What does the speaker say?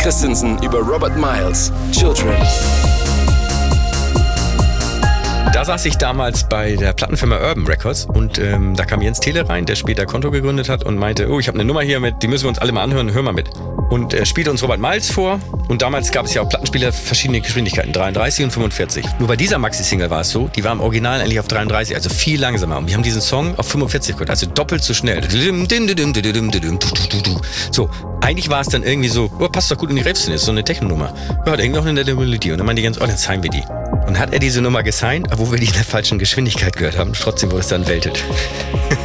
Christensen über Robert Miles, Children. Da saß ich damals bei der Plattenfirma Urban Records und da kam Jens Tele rein, der später Konto gegründet hat und meinte, ich habe eine Nummer hier mit, die müssen wir uns alle mal anhören, hör mal mit. Und er spielte uns Robert Miles vor und damals gab es ja auch Plattenspieler verschiedene Geschwindigkeiten, 33 und 45. Nur bei dieser Maxi-Single war es so, die war im Original eigentlich auf 33, also viel langsamer. Und wir haben diesen Song auf 45 gehört, also doppelt so schnell. So, eigentlich war es dann irgendwie so, passt doch gut in die Rave-Szene, ist so eine Techno-Nummer. Hat irgendwie noch eine nette Melodie. Und dann meinte die ganz, dann signen wir die. Und hat er diese Nummer gesigned, obwohl wir die in der falschen Geschwindigkeit gehört haben. Trotzdem wurde es dann weltet.